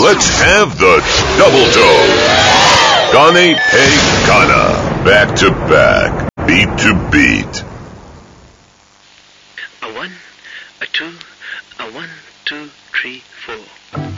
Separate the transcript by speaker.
Speaker 1: Let's have the double dose. Gane Pe Kana. Back to back. Beat to beat.
Speaker 2: A 1, a 2, a 1, 2, 3, 4.